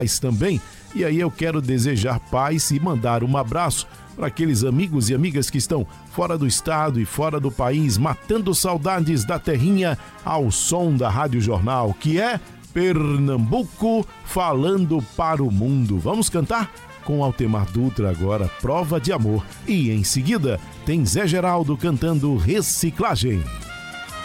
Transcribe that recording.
também. E aí eu quero desejar paz e mandar um abraço para aqueles amigos e amigas que estão fora do estado e fora do país, matando saudades da terrinha ao som da Rádio Jornal, que é Pernambuco falando para o mundo. Vamos cantar? Com Altemar Dutra agora, Prova de Amor. E em seguida tem Zé Geraldo cantando Reciclagem.